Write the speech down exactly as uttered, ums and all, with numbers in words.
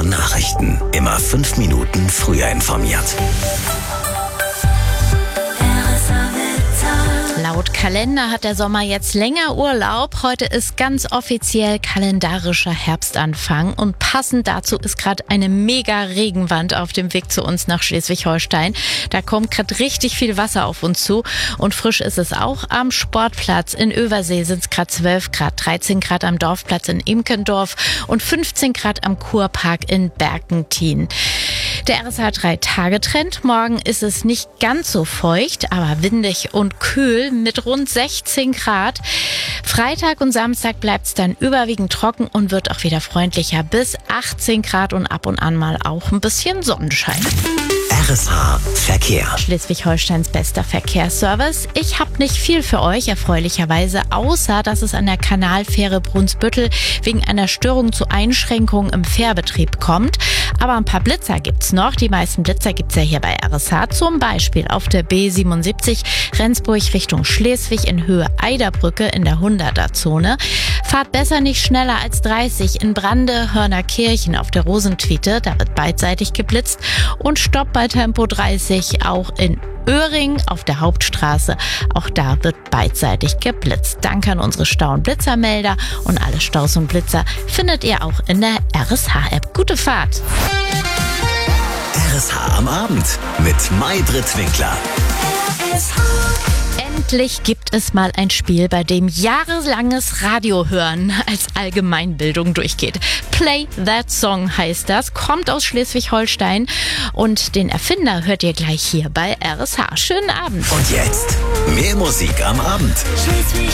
Nachrichten. Immer fünf Minuten früher informiert. Laut Kalender hat der Sommer jetzt länger Urlaub. Heute ist ganz offiziell kalendarischer Herbstanfang und passend dazu ist gerade eine mega Regenwand auf dem Weg zu uns nach Schleswig-Holstein. Da kommt gerade richtig viel Wasser auf uns zu und frisch ist es auch am Sportplatz. In Översee sind es gerade zwölf Grad, dreizehn Grad am Dorfplatz in Imkendorf und fünfzehn Grad am Kurpark in Berkenthin. Der R S H drei Tage Trend. Morgen ist es nicht ganz so feucht, aber windig und kühl mit rund sechzehn Grad. Freitag und Samstag bleibt es dann überwiegend trocken und wird auch wieder freundlicher bis achtzehn Grad und ab und an mal auch ein bisschen Sonnenschein. R S H Verkehr. Schleswig-Holsteins bester Verkehrsservice. Ich habe nicht viel für euch, erfreulicherweise, außer dass es an der Kanalfähre Brunsbüttel wegen einer Störung zu Einschränkungen im Fährbetrieb kommt. Aber ein paar Blitzer gibt's noch. Die meisten Blitzer gibt's ja hier bei R S H. Zum Beispiel auf der B siebenundsiebzig Rendsburg Richtung Schleswig in Höhe Eiderbrücke in der hunderter-Zone. Fahrt besser nicht schneller als dreißig in Brande, Hörnerkirchen auf der Rosentwiete. Da wird beidseitig geblitzt. Und Stopp bei Tempo dreißig auch in Öhring auf der Hauptstraße. Auch da wird beidseitig geblitzt. Danke an unsere Stau- und Blitzermelder. Und alle Staus und Blitzer findet ihr auch in der R S H-App. Gute Fahrt! R S H am Abend mit Maybrit Winkler. Endlich gibt es mal ein Spiel, bei dem jahrelanges Radiohören als Allgemeinbildung durchgeht. Play That Song heißt das, kommt aus Schleswig-Holstein und den Erfinder hört ihr gleich hier bei R S H. Schönen Abend. Und jetzt mehr Musik am Abend. Schleswig